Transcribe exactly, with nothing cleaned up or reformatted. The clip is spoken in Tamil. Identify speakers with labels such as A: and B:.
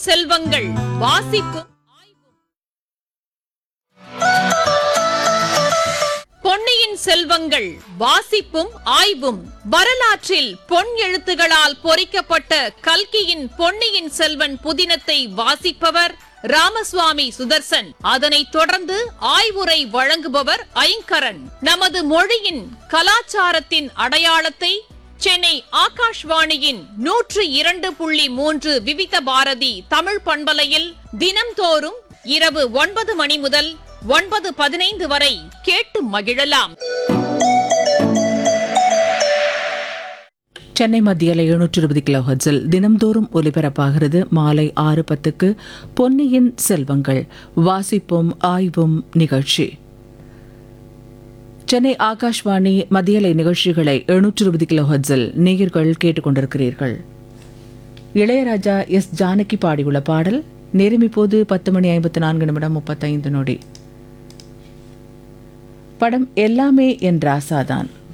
A: செல்வங்கள் வாசிப்பும் பொன்னியின் செல்வங்கள் வாசிப்பும் ஆய்வும். வரலாற்றில் பொன் எழுத்துகளால் பொறிக்கப்பட்ட கல்கியின் பொன்னியின் செல்வன் புதினத்தை வாசிப்பவர் ராமசுவாமி சுதர்சன். அதனைத் தொடர்ந்து ஆய்வுரை வழங்குபவர் ஐங்கரன். நமது மொழியின் கலாச்சாரத்தின் அடையாளத்தை சென்னை ஆகாஷ்வாணியின் நூற்று இரண்டு புள்ளி மூன்று விவித பாரதி தமிழ் பண்பலையில் தினம்தோறும் இரவு ஒன்பது மணி முதல் ஒன்பது பதினைந்து வரை கேட்டு மகிழலாம்.
B: சென்னை மத்தியில் எழுநூற்று இருபது கிலோ ஹெர்ட்ஸில் தினம்தோறும் ஒலிபரப்பாகிறது. மாலை ஆறு பத்துக்கு பொன்னியின் செல்வங்கள் வாசிப்பும் ஆய்வும் நிகழ்ச்சி. சென்னை ஆகாஷ்வாணி மத்தியலை நிகழ்ச்சிகளை எழுநூற்று இருபது கிலோ ஹெர்ட்ஸில் நேயர்கள் கேட்டுக்கொண்டிருக்கிறீர்கள். இளையராஜா எஸ் ஜானகி பாடியுள்ள பாடல். நேரம் இப்போது பத்து மணி ஐம்பத்தி நான்கு நிமிடம் முப்பத்தைந்து நொடி. படம் எல்லாமே என் ராசாதான்.